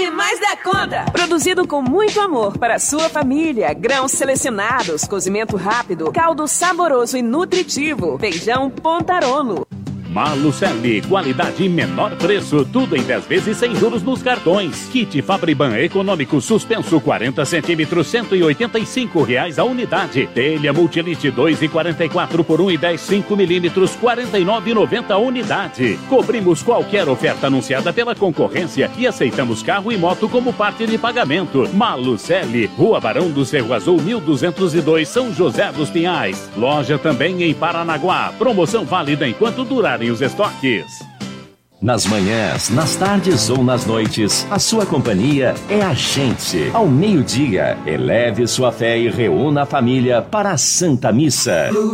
demais da conta. Produzido com muito amor para a sua família. Grãos selecionados, cozimento rápido, caldo saboroso e nutritivo. Feijão Pontarono. Malucelli, qualidade e menor preço, tudo em 10 vezes sem juros nos cartões. Kit Fabriban econômico suspenso 40 centímetros, R$185 a unidade. Telha Multilite 2,44 por 1,10, 5 milímetros, R$49,90 a unidade. Cobrimos qualquer oferta anunciada pela concorrência e aceitamos carro e moto como parte de pagamento. Malucelli, Rua Barão do Cerro Azul 1202, São José dos Pinhais. Loja também em Paranaguá. Promoção válida enquanto durarem os estoques. Nas manhãs, nas tardes ou nas noites, a sua companhia é a gente. Ao meio-dia, eleve sua fé e reúna a família para a Santa Missa.